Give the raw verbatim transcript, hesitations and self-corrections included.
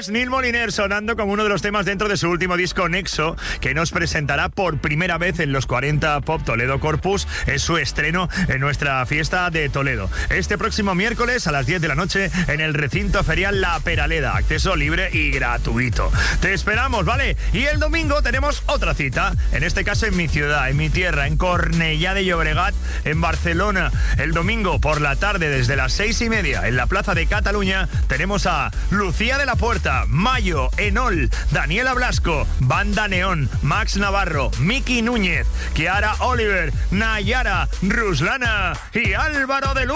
es Neil Moliner sonando como uno de los temas dentro de su último disco Nexo, que nos presentará por primera vez en los cuarenta Pop Toledo Corpus. Es su estreno en nuestra fiesta de Toledo. Este próximo miércoles a las diez de la noche en el recinto ferial La Peraleda. Acceso libre y gratuito. Te esperamos, ¿vale? Y el domingo tenemos otra cita, en este caso en mi ciudad, en mi tierra, en Cornellá de Llobregat, en Barcelona. El domingo por la tarde, desde las seis y media, en la Plaza de Cataluña, tenemos a Lucía de la Puerta, Mayo, Enol, Daniela Blasco, Banda Neón, Max Navarro, Miki Núñez, Kiara Oliver, Nayara, Ruslana y Álvaro de Luz.